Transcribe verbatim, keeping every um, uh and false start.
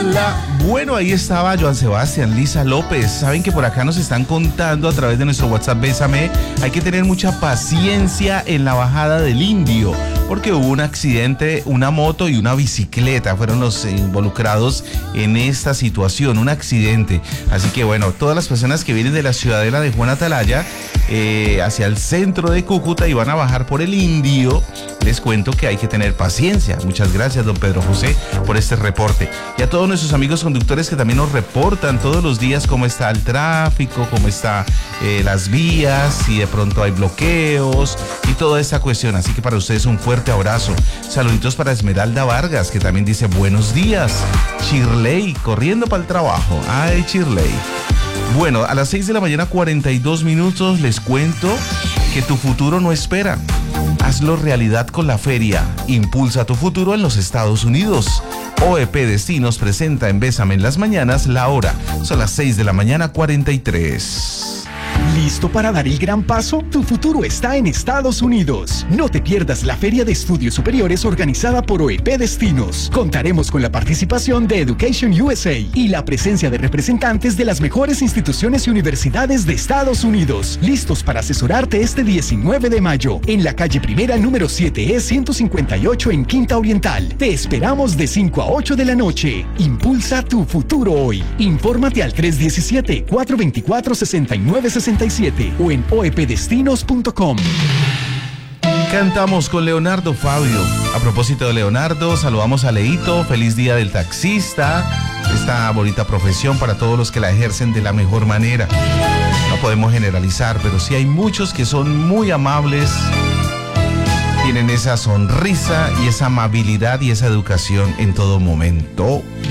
Hola, bueno, ahí estaba Joan Sebastián, Lisa López. Saben que por acá nos están contando a través de nuestro WhatsApp Bésame, hay que tener mucha paciencia en la bajada del Indio, porque hubo un accidente, una moto y una bicicleta fueron los involucrados en esta situación, un accidente. Así que bueno, todas las personas que vienen de la ciudadela de Juan Atalaya eh, hacia el centro de Cúcuta y van a bajar por el Indio, les cuento que hay que tener paciencia. Muchas gracias, don Pedro José, por este reporte. Y a todos nuestros amigos conductores que también nos reportan todos los días cómo está el tráfico, cómo están eh, las vías, si de pronto hay bloqueos y toda esta cuestión. Así que para ustedes un fuerte abrazo. Saluditos para Esmeralda Vargas, que también dice buenos días. Shirley, corriendo para el trabajo. Ay, Shirley. Bueno, a las seis de la mañana, cuarenta y dos minutos, les cuento que tu futuro no espera. Hazlo realidad con la feria. Impulsa tu futuro en los Estados Unidos. O E P Destinos presenta en Bésame en las mañanas la hora. Son las seis de la mañana, cuarenta y tres. ¿Listo para dar el gran paso? Tu futuro está en Estados Unidos. No te pierdas la Feria de Estudios Superiores organizada por O E P Destinos. Contaremos con la participación de Education U S A y la presencia de representantes de las mejores instituciones y universidades de Estados Unidos. Listos para asesorarte este diecinueve de mayo en la calle Primera número siete E ciento cincuenta y ocho en Quinta Oriental. Te esperamos de cinco a ocho de la noche. Impulsa tu futuro hoy. Infórmate al tres uno siete, cuatro dos cuatro, seis nueve seis siete o en o e p destinos punto com. Cantamos con Leonardo Fabio. A propósito de Leonardo, saludamos a Leito. Feliz día del taxista. Esta bonita profesión para todos los que la ejercen de la mejor manera. No podemos generalizar, pero sí hay muchos que son muy amables. Tienen esa sonrisa y esa amabilidad y esa educación en todo momento.